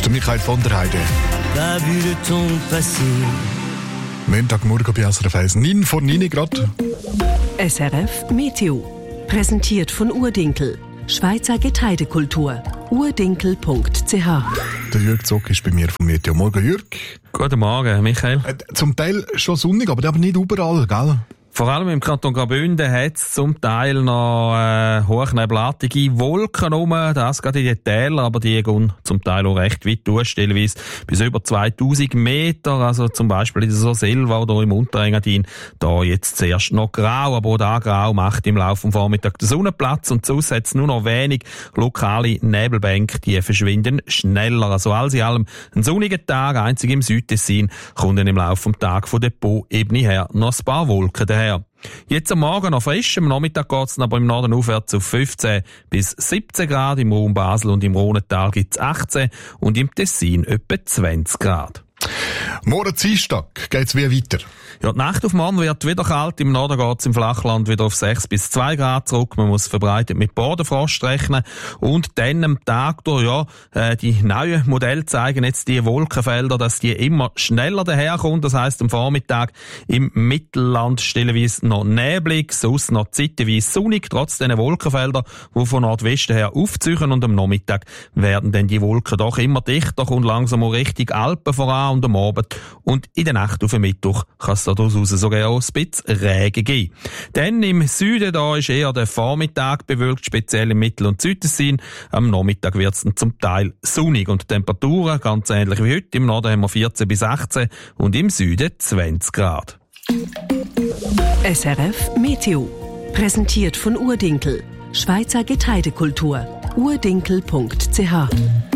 ist der Michael von der Heide. Montagmorgen bei SRF 1, 9 vor 9 Grad. SRF Meteo. Präsentiert von Urdinkel. Schweizer Getreidekultur. urdinkel.ch. Der Jürg Zock ist bei mir vom Meteo. Morgen, Jürg. Guten Morgen, Michael. Zum Teil schon sonnig, aber nicht überall, gell? Vor allem im Kanton Graubünden hat es zum Teil noch hochnebelartige Wolken rum. Das geht in die Täler, aber die gehen zum Teil auch recht weit durch, stellenweise bis über 2000 Meter. Also zum Beispiel in der Soselva oder im Unterengadin. Da jetzt zuerst noch grau, aber auch da grau macht im Laufe des Vormittags der Sonnenplatz. Und sonst hat es nur noch wenig lokale Nebelbänke, die verschwinden schneller. Also alles in allem ein sonniger Tag, einzig im Südtessin kommt dann im Laufe des Tages von der Po-Ebene her noch ein paar Wolken daher. Jetzt am Morgen noch frisch, am Nachmittag geht es aber im Norden aufwärts auf 15 bis 17 Grad, im Raum Basel und im Rhonental gibt es 18 und im Tessin etwa 20 Grad. Morgen Dienstag geht's wie weiter? Ja, die Nacht auf morgen wird wieder kalt. Im Norden geht es im Flachland wieder auf 6 bis 2 Grad zurück. Man muss verbreitet mit Bodenfrost rechnen. Und dann am Tag durch, die neuen Modelle zeigen jetzt die Wolkenfelder, dass die immer schneller daherkommen. Das heisst, am Vormittag im Mittelland stellenweise noch neblig, sonst noch zeitweise sonnig, trotz diesen Wolkenfelder, die von Nordwesten her aufziehen. Und am Nachmittag werden dann die Wolken doch immer dichter, kommt langsam auch Richtung Alpen voran und am Abend. Und in der Nacht auf den Mittwoch kann es daraus sogar auch ein bisschen Regen geben. Dann im Süden, da ist eher der Vormittag bewölkt, speziell im Mittel- und Südtessin. Am Nachmittag wird es dann zum Teil sonnig und die Temperaturen ganz ähnlich wie heute. Im Norden haben wir 14 bis 18 und im Süden 20 Grad. SRF Meteo. Präsentiert von Urdinkel. Schweizer Getreidekultur. urdinkel.ch.